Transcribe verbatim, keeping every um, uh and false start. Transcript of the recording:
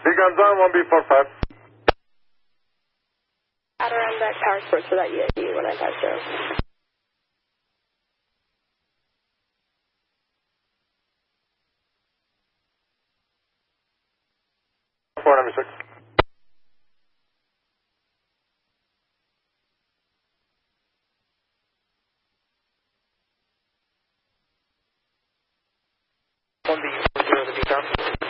Beacons on, one B four five. Adirondack Power Sports for that U S D one nine five zero. four number six. one B four zero to Beacon.